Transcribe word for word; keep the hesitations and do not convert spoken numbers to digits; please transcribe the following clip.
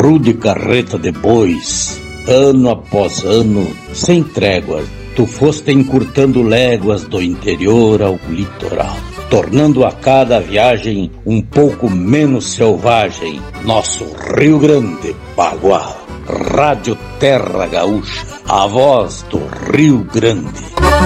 rude carreta de bois, ano após ano, sem tréguas, tu foste encurtando léguas do interior ao litoral, tornando a cada viagem um pouco menos selvagem nosso Rio Grande Bagual. Rádio Terra Gaúcha, a voz do Rio Grande.